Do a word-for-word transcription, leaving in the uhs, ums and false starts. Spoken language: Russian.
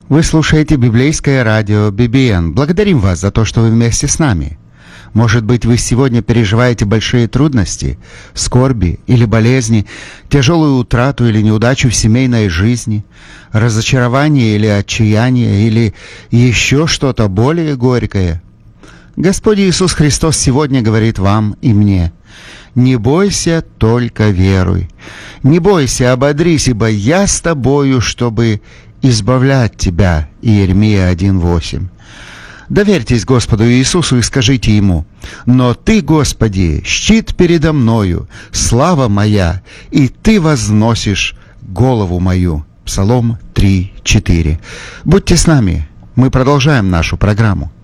Вы слушаете библейское радио би би эн. Благодарим вас за то, что вы вместе с нами. Может быть, вы сегодня переживаете большие трудности, скорби или болезни, тяжелую утрату или неудачу в семейной жизни, разочарование или отчаяние, или еще что-то более горькое. Господь Иисус Христос сегодня говорит вам и мне: не бойся, только веруй. Не бойся, ободрись, ибо я с тобою, чтобы избавлять тебя. Иеремия один восемь. Доверьтесь Господу Иисусу и скажите Ему: но Ты, Господи, щит передо мною, слава моя, и Ты возносишь голову мою. Псалом три четыре. Будьте с нами, мы продолжаем нашу программу.